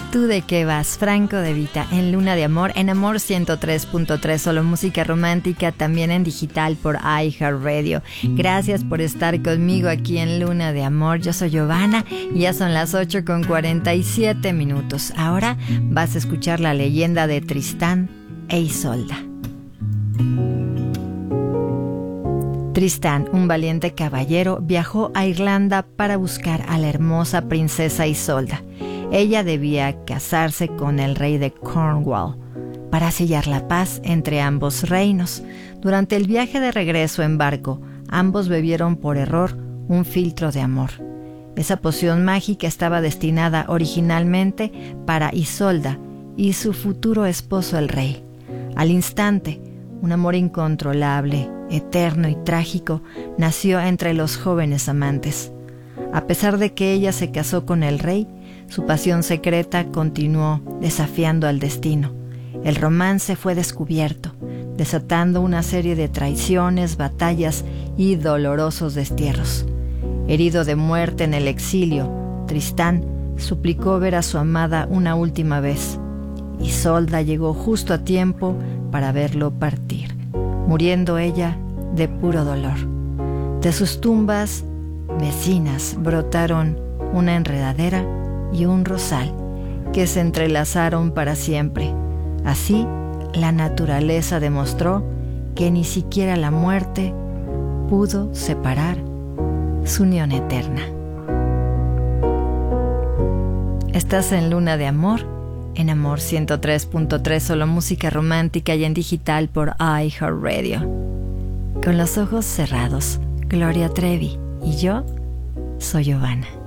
¿Tú de qué vas? Franco De Vita en Luna de Amor, en Amor 103.3, solo música romántica, también en digital por iHeartRadio. Gracias por estar conmigo aquí en Luna de Amor. Yo soy Giovanna y ya son las 8:47. Ahora vas a escuchar la leyenda de Tristán e Isolda. Tristán, un valiente caballero, viajó a Irlanda para buscar a la hermosa princesa Isolda. Ella debía casarse con el rey de Cornwall para sellar la paz entre ambos reinos. Durante el viaje de regreso en barco, ambos bebieron por error un filtro de amor. Esa poción mágica estaba destinada originalmente para Isolda y su futuro esposo el rey. Al instante, un amor incontrolable, eterno y trágico nació entre los jóvenes amantes. A pesar de que ella se casó con el rey, su pasión secreta continuó desafiando al destino. El romance fue descubierto, desatando una serie de traiciones, batallas y dolorosos destierros. Herido de muerte en el exilio, Tristán suplicó ver a su amada una última vez. Isolda llegó justo a tiempo para verlo partir, muriendo ella de puro dolor. De sus tumbas vecinas brotaron una enredadera y un rosal que se entrelazaron para siempre. Así, la naturaleza demostró que ni siquiera la muerte pudo separar su unión eterna. Estás en Luna de Amor, en Amor 103.3, solo música romántica y en digital por iHeartRadio. Con los ojos cerrados, Gloria Trevi y yo soy Giovanna.